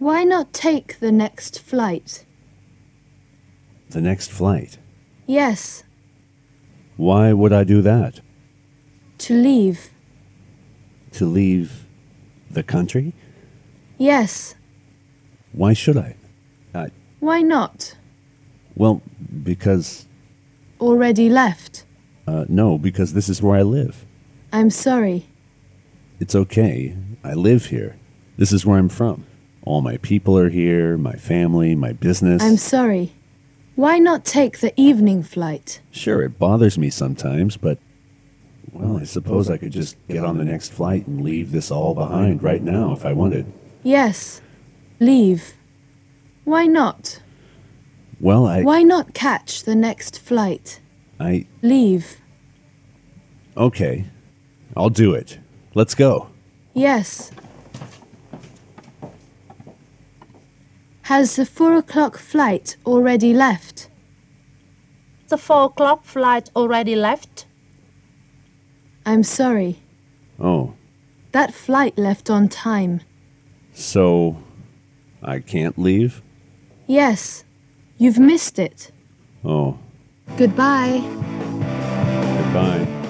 Why not take the next flight? The next flight? Yes, Why would I do that? to leave. To leave the country? Yes, Why should I? why not? Well, because... Already left. No, because this is where I live. I'm sorry. It's okay. I live here. This is where I'm from. All my people are here, my family, my business. I'm sorry. Why not take the evening flight? Sure, it bothers me sometimes, but... Well, I suppose I could just get on the next flight and leave this all behind right now if I wanted. Yes, leave. Why not? Well, Why not catch the next flight? Leave. Okay. I'll do it. Let's go. Yes. Has the 4 o'clock flight already left? The 4 o'clock flight already left? I'm sorry. Oh, That flight left on time. so I can't leave? Yes, you've missed it. Oh, Goodbye. goodbye.